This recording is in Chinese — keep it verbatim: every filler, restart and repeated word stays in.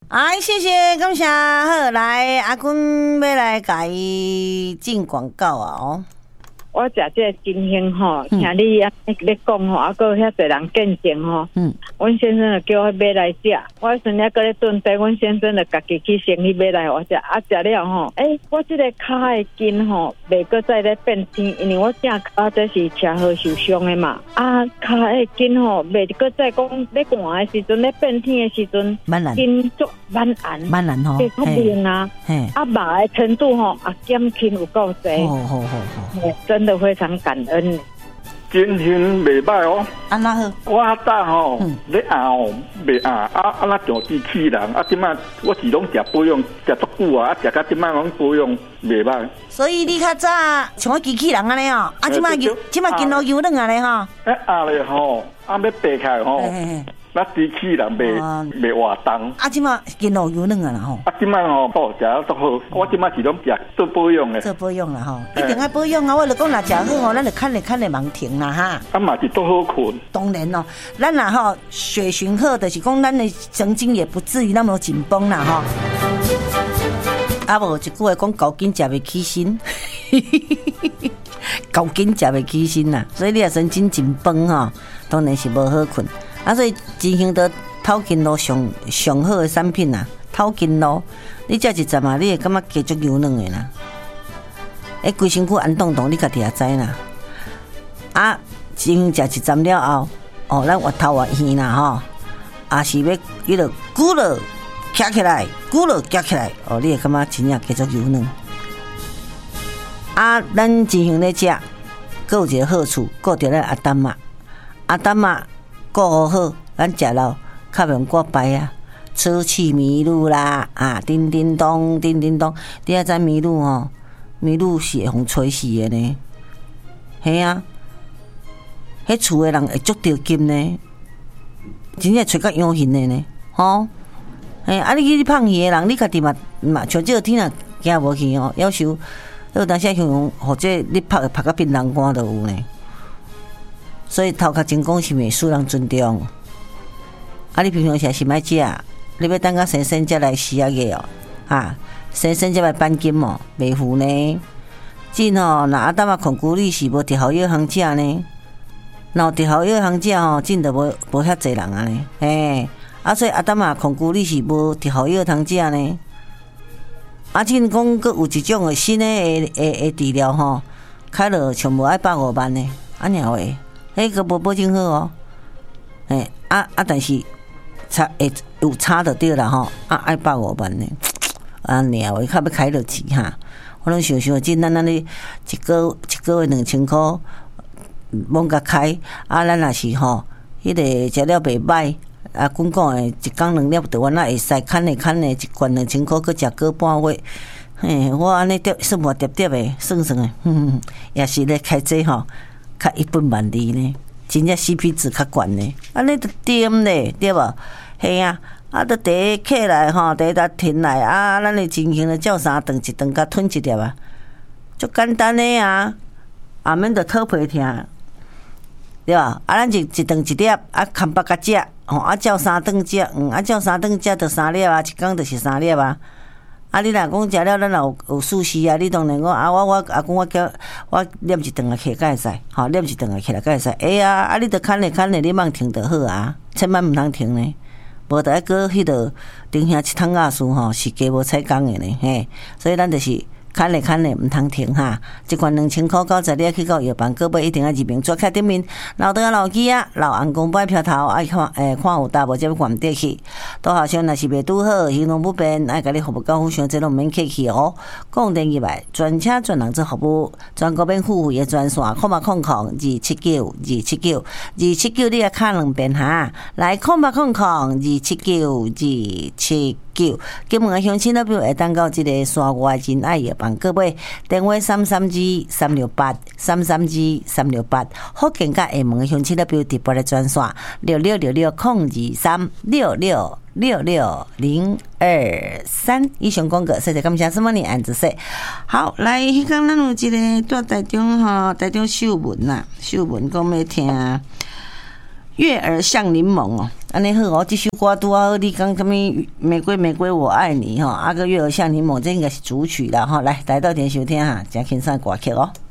哎，谢谢，感谢。好，来阿君要来甲伊进广告啊！哦， 我食这金星吼，听你啊咧讲吼，啊个遐侪人见证吼。嗯，阮先生就叫我买来食，我阵仔搁咧炖茶，阮先生就家己去生意买来我食，啊食了吼，诶、欸，我即个骹的筋吼，袂搁再咧变天，因为我正骹这是车祸受伤的嘛，啊骹的筋吼，袂搁再讲咧寒的时阵咧变天的时阵，筋足蛮寒， 蛮寒吼， 较冷啊，啊麻的程度吼，啊减轻有够侪，好好好好，真的非常感恩。 今天袂歹哦， 安那好？ 我早吼咧熬袂熬，啊啊那像机器人，啊即摆我是拢食保养，食足久啊，啊食到即摆拢保养袂歹。 所以你较早像我机器人安尼哦，啊即摆油即摆筋路油软安尼吼。 哎熬咧吼，啊要爬起来吼。那机器人袂袂活动， 啊！即马筋路油软啊啦吼！ 啊！即摆吼好食得足好，我即摆是拢食做保养的， 做保养啦吼，一定要保养啊！我就讲若食好吼，咱就看咧看咧忙停啦哈。 啊嘛是都好困。 当然咯，咱若吼血循好，就是讲咱的神经也不至于那么紧绷啦吼。啊无一句话讲，高筋食袂起身，高筋食袂起身啦，所以你若神经紧绷吼，当然是无好困。啊，所以金兴的透筋露上上好的产品啊，透筋露，你食一阵啊，你会感觉加足油软的啦。诶，规身躯安动动，你家己也知啦。啊，金兴食一阵了后，哦，咱额头也圆啦吼，啊是要伊就鼓了夹起来，鼓了夹起来，哦，你会感觉真正加足油软。啊，咱金兴咧食，佫有一个好处，顾着咱阿丹妈，阿丹妈。顾好好，咱食了较袂用挂牌啊，出气迷路啦啊，叮叮咚，叮叮咚，你也知迷路吼，迷路是会互吹死的呢。系啊，迄厝的人会足着金呢，真正吹甲痒痕的呢，吼。嘿，啊，你去放鱼的人，你家己嘛嘛，像这个天啊，行无去哦，要求有当时像或者你拍拍甲槟榔干都有呢。所以头壳前讲是袂输人尊重，啊！你平常时是买食，你要等到生生才来食个哦，啊！生生才来扳筋哦，袂糊呢。真哦，那阿当嘛控股你是无特效药通食呢，若有特效药通食吼，真就无无遐济人啊呢，嘿！啊，所以阿当嘛控股你是无特效药通食呢。啊，真讲佫有一种诶新诶诶诶治疗吼，开了全部爱百五万呢，安尼话。迄个无保证好哦，诶啊啊！但是差会有差就对啦吼，啊爱百五万呢，啊尔话较要开得起哈。我拢想想，真咱安尼一个一个月两千箍，罔甲开啊！咱若是吼，迄个食了袂歹，啊，讲讲诶，一工两粒就完啦，会使砍诶砍诶，一罐两千箍，佮食个半月。嘿，我安尼叠算盘叠叠诶，算算诶，哼，也是咧开这吼。较一本万利呢，真正 C P 值较悬呢，安尼就掂咧，对无？系啊，啊，都第一起来吼，第一搭停来啊，咱的进行了照三顿一顿，甲吞一粒啊，足简单的啊，后面就讨皮疼，对吧？啊，咱就一顿一粒，啊，看八甲食，吼，啊，照三顿食，嗯，啊，照三顿食就三粒啊，一工就是三粒啊。啊！你若讲食了，咱有有舒适啊！你当然讲啊，我我啊，讲我叫我念一顿啊，起来才会使，吼，念一顿啊，起来才会使。哎呀，啊，你着看咧看咧，你莫停就好啊，千万毋通停呢，无着爱搁迄个顶遐一桶雅树吼，是加无采工的呢，嘿，所以咱着是看咧看咧，毋通停哈。一罐两千箍九十粒去到药房，个尾一定要入名，做开顶面，老长老机啊，老红公摆票头，爱看诶看有大无，则要关得去。都好像若是袂拄好，行动不便，爱甲你服务高互相，这拢免客气哦。讲电以外，专车专人做服务，全国免付费的专线，空八空空二七九二七九二七九，你啊卡两遍哈，来空八空空二七九二七九。金门的乡亲那边会当到这个山外真爱药房，各位电话三三二三六八三三二三六八，福建甲厦门的乡亲那边直播的专线六六六六空二三六六六六零二三。以上广告，谢谢感谢什么你按子说。好，来，迄天咱有一个在台中吼，台中秀文呐，秀文讲要听。 月儿像柠檬哦，安尼好哦，这首歌拄好，你讲什么玫瑰玫瑰我爱你哈，啊个月儿像柠檬，这应该是主曲啦哈，来来到点收听哈，真轻松歌曲哦。